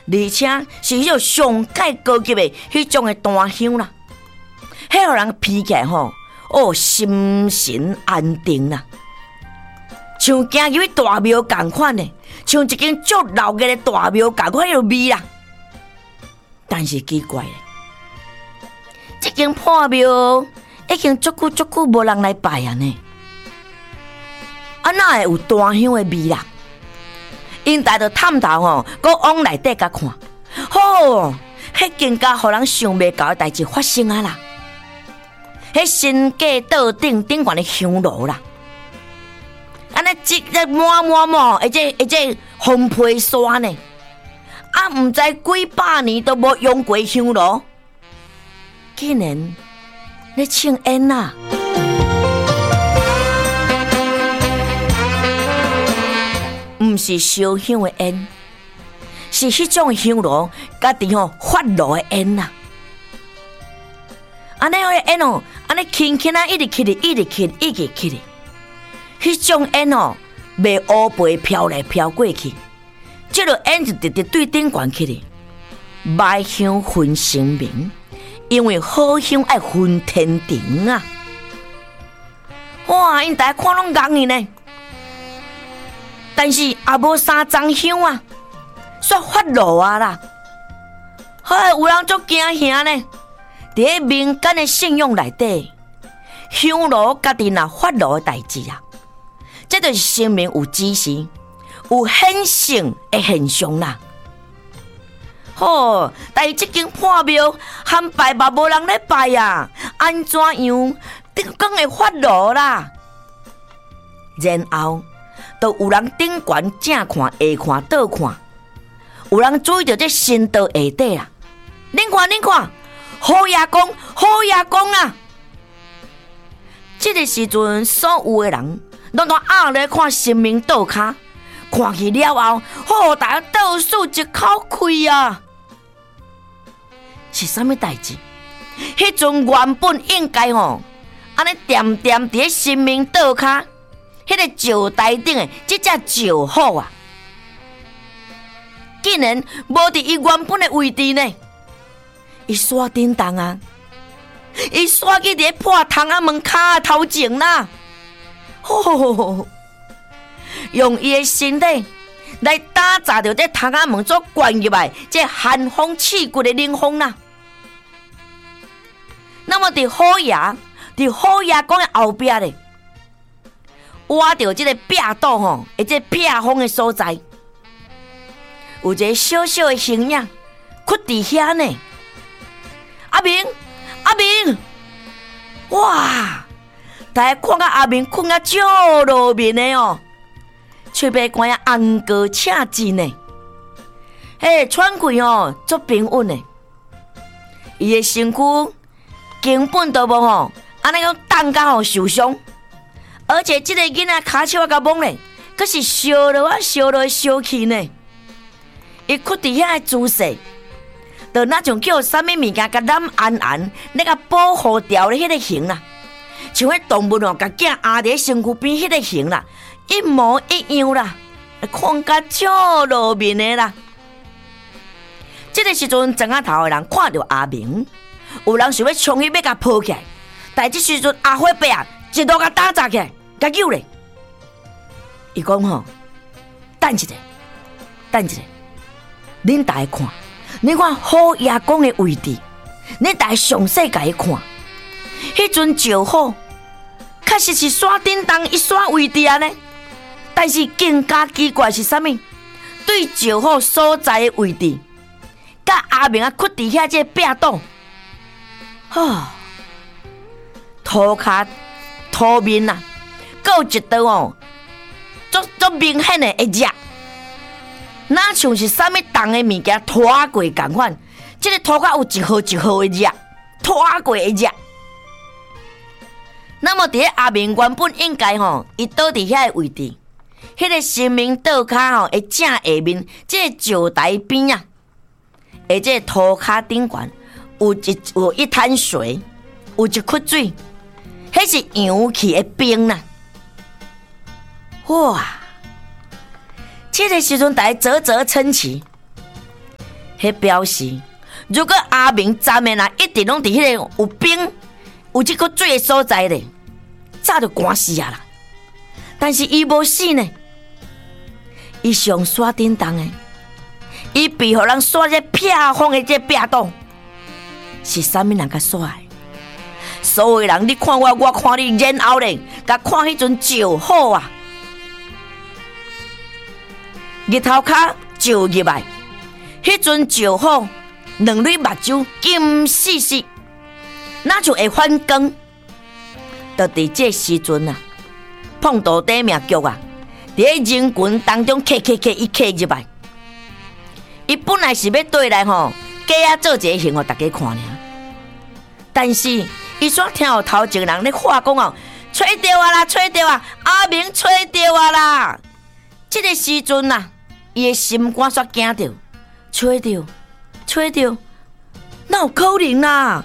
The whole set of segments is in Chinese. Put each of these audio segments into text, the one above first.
而且是迄种上界高级的迄种的檀香啦，迄互人闻起来吼，心神安定啦，像行入去大庙同款的，像一间足老嘅大庙同款迄种味啦。但是奇怪咧，这间破庙已经足久无人来拜啊呢，哪会有檀香的味啦？因大着探头吼，搁往内底甲看，迄更加互人想袂到的代志发生啊啦！迄新界道顶顶悬的香炉啦，安尼一满，而且红皮刷呢，毋知几百年都无用过香炉，竟然咧庆烟啊！毋是烧香的烟，是迄种香炉家己发炉的烟呐。安尼个烟安尼轻啊，一直起哩，迄种烟袂乌白飘来飘过去，即个烟就直直对顶悬起哩。歹香分生明，因为好香爱分天庭啊！哇，因大家看拢戆去呢。但是也无三张香啊，煞发炉啊啦！有人足惊吓呢。伫民间的信用内底，香炉家己若发炉的代志啊，这就是生命有指示、有显性的现象啦。但是这间破庙喊拜嘛无人咧拜啊，安怎样讲会发炉啦？然后都有人顶悬正看、下看、倒看，有人注意到这神道下底啦。恁看，好爷公啊！这个时阵，所有的人拢压咧看神明倒骹，看去了后，大家倒数一口气啊！是啥物代志？迄阵原本应该安尼点伫神明倒骹。迄个石台顶的这只石虎啊，竟然无伫伊原本的位置呢！伊刷叮当啊，伊刷去伫破窗仔门骹头前啦！用伊的身体来打砸着这窗仔门所灌入来这寒风刺骨的冷风啦！那么伫好爷公的后壁咧。挖到这个壁道这壁风的所在，有一个小小的形影，屈伫遐呢。阿明，哇！大家看到阿明困啊，足落面的嘴巴关啊，红过赤字呢。喘气足平稳的，伊的身躯根本都无安尼讲冻甲受伤。而且这个囡仔骹手啊，甲懵咧，可是烧落去呢。伊屈伫遐的姿势，就那种叫啥物物件，甲染暗，那个保护掉咧迄个形啦，像迄动物甲囝压伫身躯边迄个形啦，一模一样啦，看甲足落面的啦。这个时阵，庄仔头的人看到阿明，有人想要冲去要甲抱起来，但这时阵阿火伯啊，一路甲打砸起来。甲救咧！伊讲等一下，恁大家看，你看好爷公的位置，恁大家详细甲伊看，迄阵石虎确实是刷叮当一刷位置啊呢。但是更加奇怪是啥物？对石虎所在的位置，甲阿明啊屈伫遐这壁洞，涂骹、涂面啊。有一道足明显的会热，哪像是啥物重的物件拖过同款，这个涂骹有一号的热，拖过的热。那么伫阿明原本应该伊倒伫遐的位置，迄个神明倒骹的正下面，这个石台边啊，而这涂骹顶悬有一滩水，有一窟水，迄是扬起的冰啦。哇！这个时阵，大家啧啧称奇， 迄表示，如果阿明站的啦，一直拢伫迄个有冰、有即个水的所在咧，早就寒死啊啦。但是伊无死呢，伊上山顶当的，伊被互人刷这劈风的这壁洞，是啥物人甲刷的？所有人，你看我，我看你，然后咧，甲看迄阵石虎啊，日头骹照入来，迄阵石虎两蕊目睭金死死，哪就会反光？就伫这时阵啊，碰到底命局啊，伫人群当中伊入来，伊本来是要对来吼，假啊做一个形互大家看尔，但是伊煞听到头前人咧话讲哦，吹到啊啦，吹到啊，阿明吹到啊啦！这个时阵啊，伊的心肝煞惊到，吹到，哪有可能啊？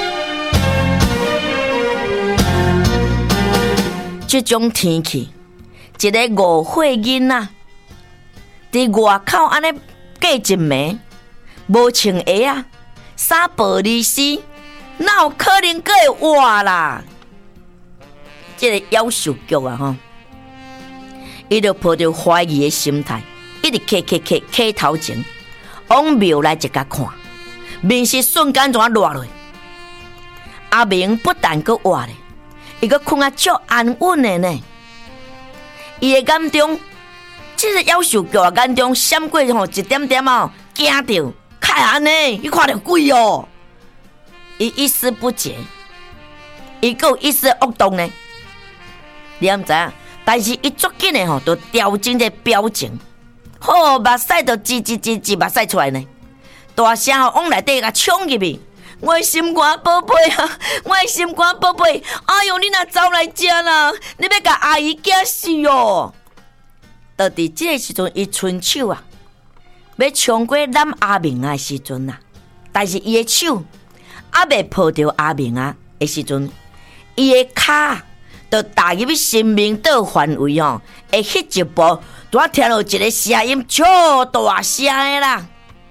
这种天气，一个误会囡仔伫外口安尼过一暝，无穿鞋啊，衫薄利丝。哪有可能阁会活啦？这个夭寿局啊吼，伊就抱着怀疑的心态，一直客头前往庙内一甲看，面是瞬间怎落落。阿明不但阁活咧，伊阁困啊足安稳的呢。伊的眼中，这个夭寿局啊眼中闪过吼一点点哦，惊到，开安尼，你看到鬼哦！伊一丝不解，伊有一丝恶动呢，你毋知影？但是伊足紧的吼，就调整这表情，好目屎就吱目屎出来呢，大声吼往内底甲冲入去，我的心肝宝贝啊，我的心肝宝贝，哎哟，你若走来遮啦，你要甲阿姨惊死哦！就伫这个时阵，伊伸手啊，要冲过揽阿明啊的时阵啊，但是伊的手。还未抱着阿明啊的时阵，伊的脚就踏入去生命岛范围哦，会迄一步，拄听到一个声音，超大声的啦！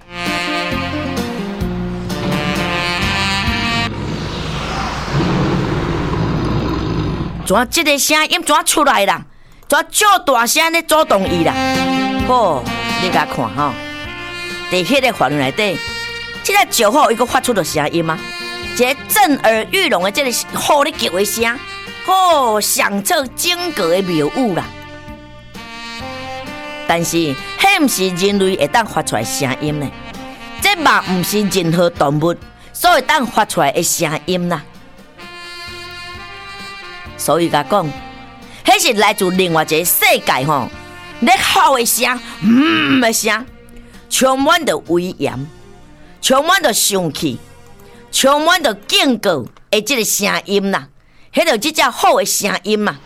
怎这个声音怎出来啦？怎超大声咧阻挡伊啦？好，你甲看吼，伫迄个范围内底。这个石虎伊个发出的声音啊，一个震耳欲聋的这个虎咧叫的声，响彻整个的庙宇啦。但是，迄毋是人类会当发出来的声音呢，这嘛毋是任何动物所会当发出来的声音啦。所以甲讲，迄是来自另外一个世界吼，咧吼的声，的声，充满着威严。充满着生气，充满着警告的这个声音啦，迄个这只虎的声音嘛。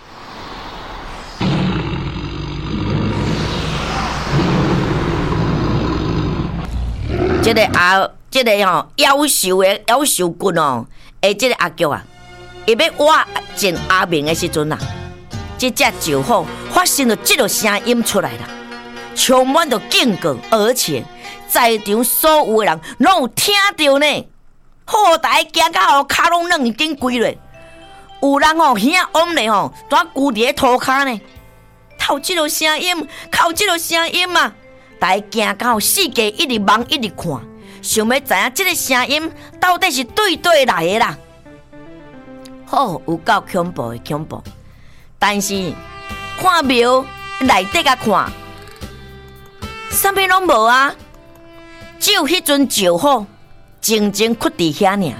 这个夭寿棍哦，这个阿菊啊，伊要挖进阿明的时阵啊，这只石虎发生了这个声音出来了，充满着警告，而且。在场所有的人拢有听到呢，好大家惊到吼，脚拢软已经跪落。有人吼耳往咧吼，蹛跪伫咧涂骹呢。靠这个声音，靠这个声音嘛，大家惊到世界一直望一直看，想要知影这个声音到底是对来的啦。好，有够恐怖的恐怖，但是看庙内底甲看，啥物拢无啊。只有迄阵石虎静静屈伫遐尔，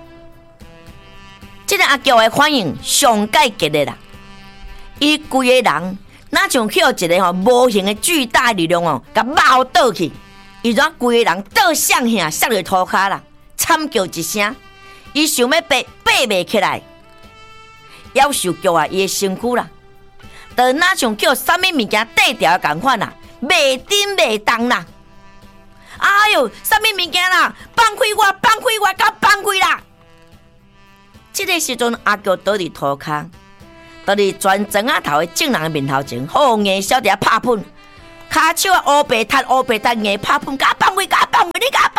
这个阿菊的反应上界激烈啦！伊规个人哪像去一个无形的巨大力量哦，甲猫倒去，伊怎规个人倒向下，摔落涂骹啦，惨叫一声，伊想要爬袂起来，夭寿菊啊，伊的身躯啦，就哪像叫啥物物件缀条共款啦，袂顶袂动啦。哎呦，啥物物件啦？放开我，甲放开啦！这个时阵，阿菊倒伫涂骹，倒伫全庄仔头的正人的面头前，好硬小弟拍喷，骹手啊乌白塌，硬拍喷，甲放开，你甲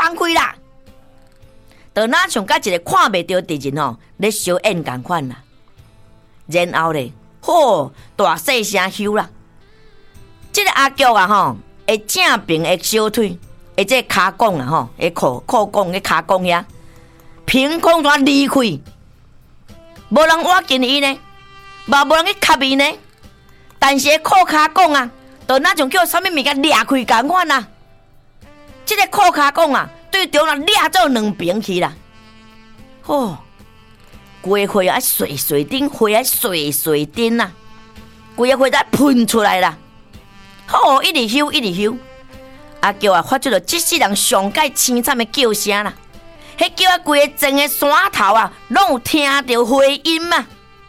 就哪像甲一个看袂到敌人吼咧小演共款啦。然后咧，大细声休啦。这个阿菊啊吼，会正平的小腿，会这骹拱啊吼，会裤拱嘅骹拱遐，凭空怎离开，无人挖紧伊呢，嘛无人去吸伊呢。但是裤骹拱啊，就哪像叫啥物物件裂开共款啊。这个裤骹拱啊，对中人裂做两边去啦。规个血啊碎碎丁，血啊碎碎丁啊，规个血啊喷出来啦。一直休一直休，阿叫啊发出了这世人上界凄惨的叫声啦！迄叫啊规个整个山头啊，拢有听到回音嘛！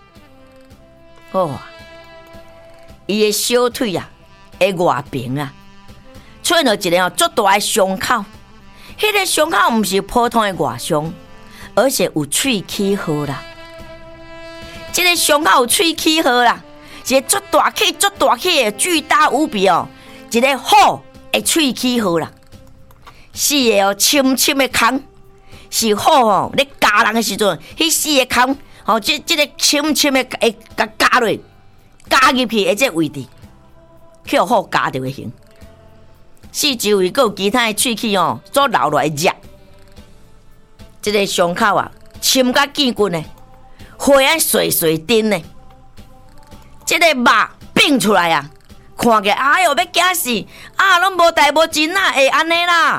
伊的小腿啊，的外边啊，出现了一个足大的伤口。迄个伤口毋是普通的外伤，而且有喙齿号啦。这个伤口有喙齿号啦。一个足大气的巨大无比哦，一个虎的喙齿号啦，四个深深的孔，是虎哦，咧咬人的时阵，迄四个孔哦，这个深深的会夹落，夹入去的这位置，去虎夹着的形。四周围有其他的喙齿哦，做流落来热，这个伤口啊，深甲见骨呢，血啊碎碎丁呢。这个肉变出来啊，看起来哎哟要惊死啊！拢无代无真啊，会安尼啦。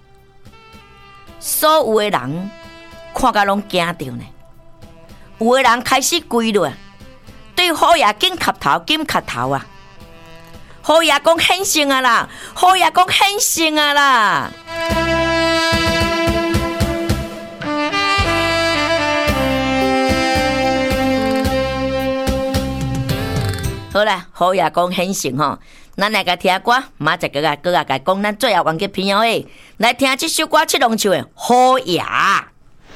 所有的人看甲拢惊着呢，有的人开始跪落，对虎爷紧磕头啊！虎爷讲显圣啊啦，虎爷讲显圣啊啦。好啦，虎爷讲显圣吼，咱来甲听歌，马再个讲咱最后完结篇哦诶，来听这首歌七龙唱的虎爷。